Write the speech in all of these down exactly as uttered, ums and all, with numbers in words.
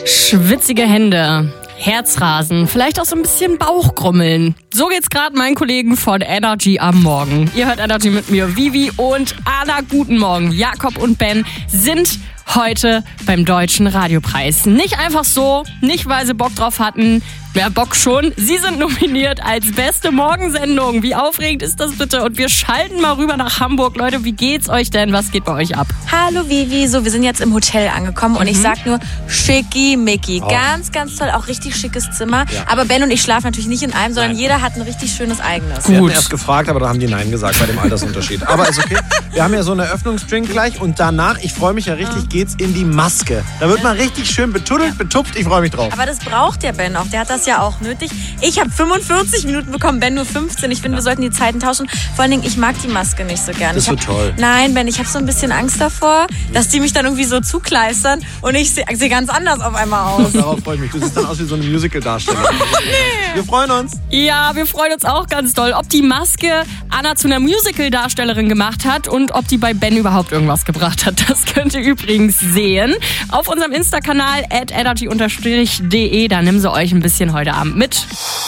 Schwitzige Hände, Herzrasen, vielleicht auch so ein bisschen Bauchgrummeln. So geht's gerade meinen Kollegen von Energy am Morgen. Ihr hört Energy mit mir, Vivi und Anna. Guten Morgen. Jakob und Ben sind heute beim Deutschen Radiopreis. Nicht einfach so, nicht weil sie Bock drauf hatten. Wer Bock schon? Sie sind nominiert als beste Morgensendung. Wie aufregend ist das bitte? Und wir schalten mal rüber nach Hamburg. Leute, wie geht's euch denn? Was geht bei euch ab? Hallo Vivi, so wir sind jetzt im Hotel angekommen und mhm. ich sag nur schickimicki. Oh. Ganz, ganz toll, auch richtig schickes Zimmer. Ja. Aber Ben und ich schlafen natürlich nicht in einem, sondern Nein. jeder hat ein richtig schönes eigenes. Wir hatten erst gefragt, aber da haben die Nein gesagt bei dem Altersunterschied. Aber ist okay. Wir haben ja so einen Eröffnungsdrink gleich und danach, ich freue mich ja richtig, ja. geht's in die Maske. Da wird mal richtig schön betuddelt, betupft. Ich freue mich drauf. Aber das braucht der Ben auch. Der hat das ja auch nötig. Ich habe fünfundvierzig Minuten bekommen, Ben nur fünfzehn. Ich finde, ja. wir sollten die Zeiten tauschen. Vor allen Dingen, ich mag die Maske nicht so gerne. Das ist so toll. Nein, Ben, ich habe so ein bisschen Angst davor, dass die mich dann irgendwie so zukleistern und ich sehe seh ganz anders auf einmal aus. Darauf freue ich mich. Du siehst dann aus wie so eine Musical-Darstellerin. Nee. Wir freuen uns. Ja, wir freuen uns auch ganz doll. Ob die Maske Anna zu einer Musical-Darstellerin gemacht hat und ob die bei Ben überhaupt irgendwas gebracht hat, das könnt ihr übrigens sehen. Auf unserem Insta-Kanal at energy unterstrich de. Da nehmen sie euch ein bisschen heute Abend mit.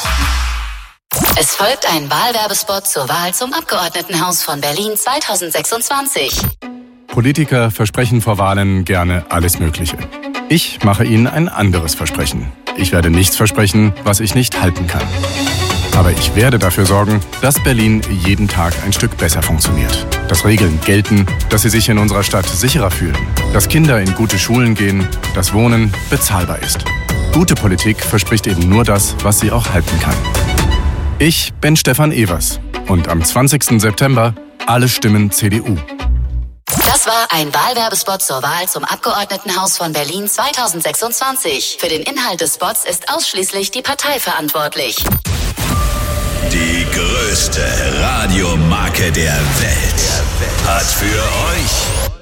Es folgt ein Wahlwerbespot zur Wahl zum Abgeordnetenhaus von Berlin zweitausendsechsundzwanzig. Politiker versprechen vor Wahlen gerne alles Mögliche. Ich mache Ihnen ein anderes Versprechen. Ich werde nichts versprechen, was ich nicht halten kann. Aber ich werde dafür sorgen, dass Berlin jeden Tag ein Stück besser funktioniert. Dass Regeln gelten, dass Sie sich in unserer Stadt sicherer fühlen. Dass Kinder in gute Schulen gehen, dass Wohnen bezahlbar ist. Gute Politik verspricht eben nur das, was sie auch halten kann. Ich bin Stefan Evers und am zwanzigsten September alle Stimmen C D U. Das war ein Wahlwerbespot zur Wahl zum Abgeordnetenhaus von Berlin zweitausendsechsundzwanzig. Für den Inhalt des Spots ist ausschließlich die Partei verantwortlich. Die größte Radiomarke der Welt hat für euch